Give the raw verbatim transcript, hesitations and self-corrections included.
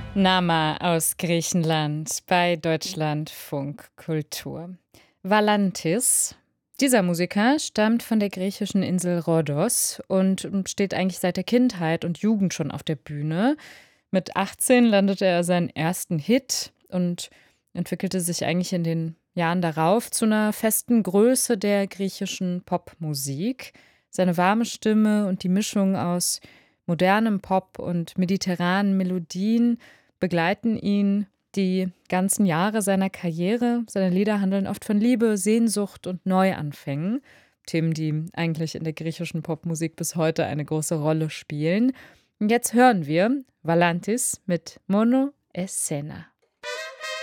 Nama aus Griechenland bei Deutschlandfunk Kultur. Valantis. Dieser Musiker stammt von der griechischen Insel Rhodos und steht eigentlich seit der Kindheit und Jugend schon auf der Bühne. Mit achtzehn landete er seinen ersten Hit und entwickelte sich eigentlich in den Jahren darauf zu einer festen Größe der griechischen Popmusik. Seine warme Stimme und die Mischung aus modernem Pop und mediterranen Melodien begleiten ihn die ganzen Jahre seiner Karriere. Seine Lieder handeln oft von Liebe, Sehnsucht und Neuanfängen. Themen, die eigentlich in der griechischen Popmusik bis heute eine große Rolle spielen. Und jetzt hören wir Valantis mit Mono e Sena.